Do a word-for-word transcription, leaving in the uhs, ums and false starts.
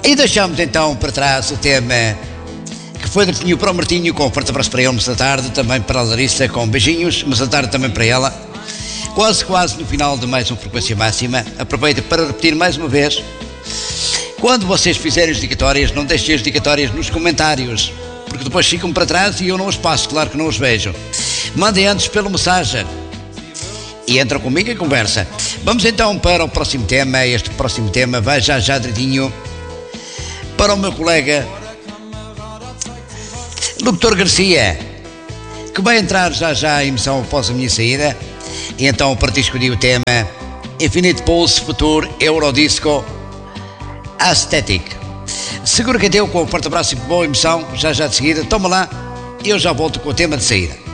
E deixamos então para trás o tema que foi de Pinho para o Martinho, com um forte abraço para ele nessa tarde, também para a Larissa, com beijinhos, mas a tarde também para ela. Quase, quase no final de mais uma Frequência Máxima. Aproveito para repetir mais uma vez: quando vocês fizerem as dedicatórias, não deixem as dedicatórias nos comentários, porque depois ficam para trás e eu não os passo, claro que não os vejo. Mandem antes pela mensagem e entram comigo em conversa. Vamos então para o próximo tema. Este próximo tema vai já já direitinho para o meu colega doutor Garcia, que vai entrar já já em emissão após a minha saída. E então para ti escolhi o tema Infinite Pulse Future Eurodisco Aesthetic. Segura que é teu, com um forte abraço e boa emissão. Já já de seguida, toma lá e eu já volto com o tema de saída.